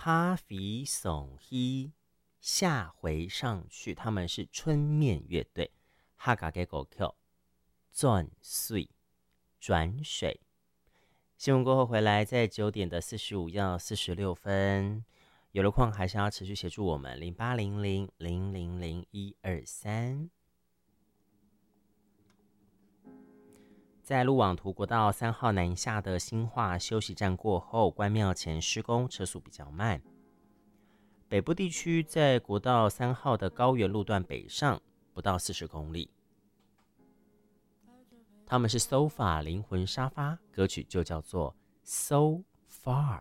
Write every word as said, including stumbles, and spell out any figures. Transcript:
哈肥耸希，下回上去，他们是春面乐队。哈嘎给狗 Q 转水转水。新闻过后回来，在九点的四十五要四十六分，有了空还是要持续协助我们零八零零零零零一二三。在路网图国道三号南下的新化休息站过后，关庙前施工，车速比较慢。北部地区在国道三号的高原路段北上不到四十公里。他们是 So Far 灵魂沙发，歌曲就叫做 So Far。